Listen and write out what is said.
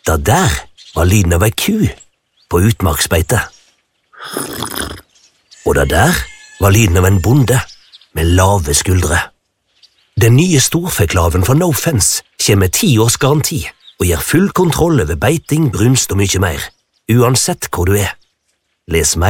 Det der var lyden av ei ku på utmarksbeite. Og det der var lyden av en bonde med lave skuldre. Den nye storfeklaven fra No Fence kommer med 10 års garanti og gir full kontroll over beiting, brunst og mye mer, uansett hvor du er. Les mer